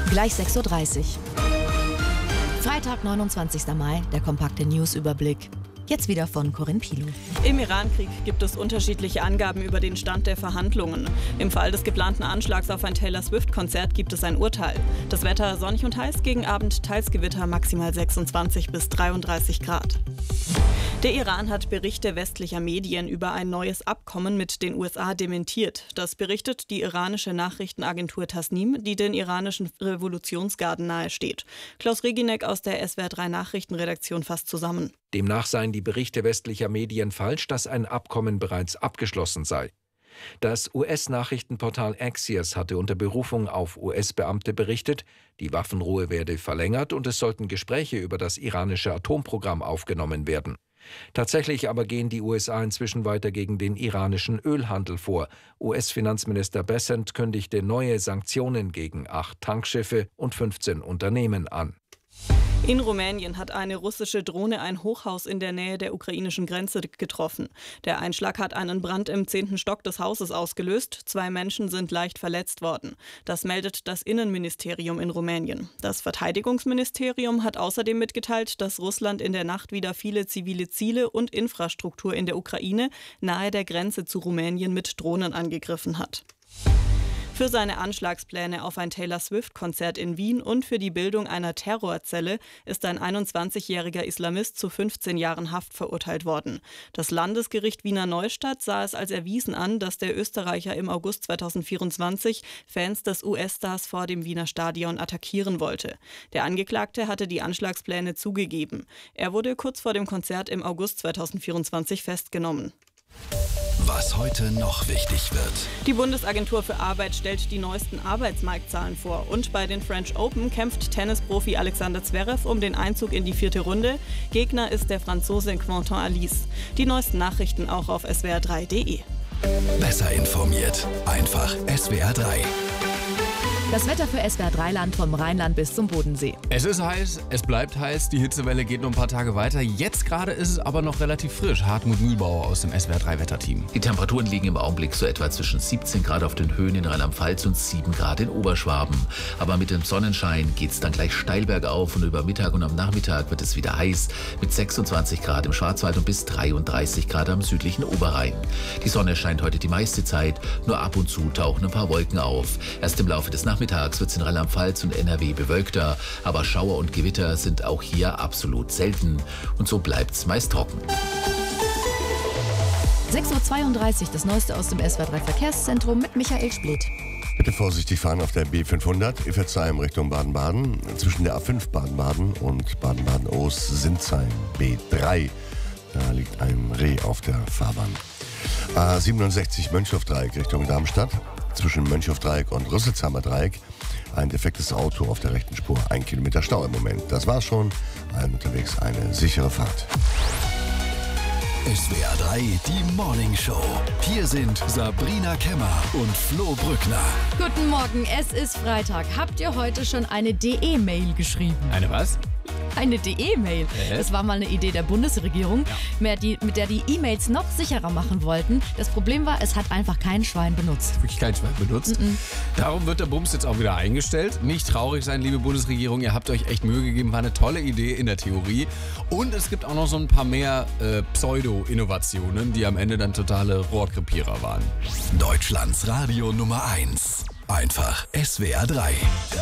Gleich 6:30 Uhr. Freitag, 29. Mai, der kompakte News-Überblick. Jetzt wieder von Corinne Pilow. Im Irankrieg gibt es unterschiedliche Angaben über den Stand der Verhandlungen. Im Fall des geplanten Anschlags auf ein Taylor Swift-Konzert gibt es ein Urteil. Das Wetter sonnig und heiß, gegen Abend teils Gewitter, maximal 26 bis 33 Grad. Der Iran hat Berichte westlicher Medien über ein neues Abkommen mit den USA dementiert. Das berichtet die iranische Nachrichtenagentur Tasnim, die den iranischen Revolutionsgarden nahesteht. Klaus Reginek aus der SWR3 Nachrichtenredaktion fasst zusammen. Demnach seien die Berichte westlicher Medien falsch, dass ein Abkommen bereits abgeschlossen sei. Das US-Nachrichtenportal Axios hatte unter Berufung auf US-Beamte berichtet, die Waffenruhe werde verlängert und es sollten Gespräche über das iranische Atomprogramm aufgenommen werden. Tatsächlich aber gehen die USA inzwischen weiter gegen den iranischen Ölhandel vor. US-Finanzminister Bessent kündigte neue Sanktionen gegen 8 Tankschiffe und 15 Unternehmen an. In Rumänien hat eine russische Drohne ein Hochhaus in der Nähe der ukrainischen Grenze getroffen. Der Einschlag hat einen Brand im 10. Stock des Hauses ausgelöst. 2 Menschen sind leicht verletzt worden. Das meldet das Innenministerium in Rumänien. Das Verteidigungsministerium hat außerdem mitgeteilt, dass Russland in der Nacht wieder viele zivile Ziele und Infrastruktur in der Ukraine nahe der Grenze zu Rumänien mit Drohnen angegriffen hat. Für seine Anschlagspläne auf ein Taylor Swift-Konzert in Wien und für die Bildung einer Terrorzelle ist ein 21-jähriger Islamist zu 15 Jahren Haft verurteilt worden. Das Landesgericht Wiener Neustadt sah es als erwiesen an, dass der Österreicher im August 2024 Fans des US-Stars vor dem Wiener Stadion attackieren wollte. Der Angeklagte hatte die Anschlagspläne zugegeben. Er wurde kurz vor dem Konzert im August 2024 festgenommen. Was heute noch wichtig wird. Die Bundesagentur für Arbeit stellt die neuesten Arbeitsmarktzahlen vor. Und bei den French Open kämpft Tennisprofi Alexander Zverev um den Einzug in die 4. Runde. Gegner ist der Franzose Quentin Alice. Die neuesten Nachrichten auch auf swr3.de. Besser informiert. Einfach SWR3. Das Wetter für SWR3-Land vom Rheinland bis zum Bodensee. Es ist heiß, es bleibt heiß, die Hitzewelle geht noch ein paar Tage weiter. Jetzt gerade ist es aber noch relativ frisch. Hartmut Mühlbauer aus dem SWR3-Wetterteam. Die Temperaturen liegen im Augenblick so etwa zwischen 17 Grad auf den Höhen in Rheinland-Pfalz und 7 Grad in Oberschwaben. Aber mit dem Sonnenschein geht es dann gleich steil bergauf und über Mittag und am Nachmittag wird es wieder heiß mit 26 Grad im Schwarzwald und bis 33 Grad am südlichen Oberrhein. Die Sonne scheint heute die meiste Zeit, nur ab und zu tauchen ein paar Wolken auf. Erst im Laufe des Nachmittags wird es in Rheinland-Pfalz und NRW bewölkter, aber Schauer und Gewitter sind auch hier absolut selten. Und so bleibt es meist trocken. 6:32 Uhr, das Neueste aus dem SWR3-Verkehrszentrum mit Michael Spleth. Bitte vorsichtig fahren auf der B500, Effertsheim Richtung Baden-Baden. Zwischen der A5 Baden-Baden und Baden-Baden-Ost-Sinzheim B3. Da liegt ein Reh auf der Fahrbahn. A67 Mönchhof-Dreieck Richtung Darmstadt. Zwischen Mönchhof-Dreieck und Rüsselsheimer Dreieck ein defektes Auto auf der rechten Spur. 1 Kilometer Stau im Moment. Das war's schon. Allen unterwegs eine sichere Fahrt. SWR3, die Morning Show. Hier sind Sabrina Kemmer und Flo Brückner. Guten Morgen, es ist Freitag. Habt ihr heute schon eine DE-Mail geschrieben? Eine was? Eine DE-Mail. Das war mal eine Idee der Bundesregierung, mit der die E-Mails noch sicherer machen wollten. Das Problem war, es hat einfach kein Schwein benutzt. Wirklich kein Schwein benutzt. Darum wird der Bums jetzt auch wieder eingestellt. Nicht traurig sein, liebe Bundesregierung. Ihr habt euch echt Mühe gegeben. War eine tolle Idee in der Theorie. Und es gibt auch noch so ein paar mehr Pseudo-Innovationen, die am Ende dann totale Rohrkrepierer waren. Deutschlands Radio Nummer 1. Einfach SWR3.